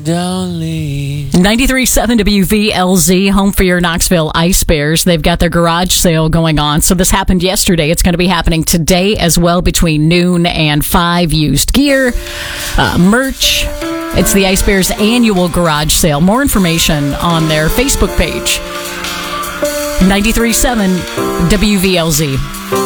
don't leave. 93.7 WVLZ, home for your Knoxville Ice Bears. They've got their garage sale going on. So this happened yesterday. It's going to be happening today as well between noon and 5. Used gear, merch. It's the Ice Bears annual garage sale. More information on their Facebook page. 93.7 WVLZ.